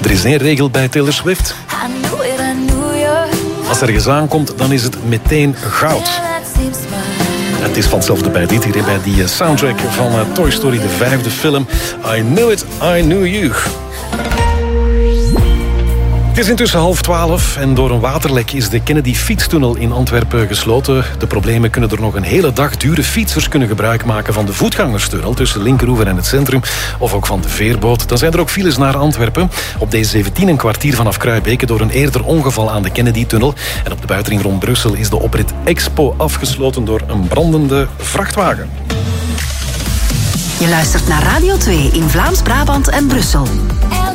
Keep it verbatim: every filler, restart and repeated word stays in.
Er is één regel bij Taylor Swift. Als er ergens aankomt, dan is het meteen goud. Het is vanzelfde bij dit hier, bij die soundtrack van Toy Story, de vijfde film. I Knew It, I Knew You. Het is intussen half twaalf en door een waterlek is de Kennedy-fietstunnel in Antwerpen gesloten. De problemen kunnen er nog een hele dag duren. Fietsers kunnen gebruik maken van de voetgangerstunnel tussen Linkeroever en het centrum, of ook van de veerboot. Dan zijn er ook files naar Antwerpen. Op D zeventien een kwartier vanaf Kruijbeke door een eerder ongeval aan de Kennedy-tunnel. En op de buitenring rond Brussel is de oprit Expo afgesloten door een brandende vrachtwagen. Je luistert naar Radio twee in Vlaams-Brabant en Brussel.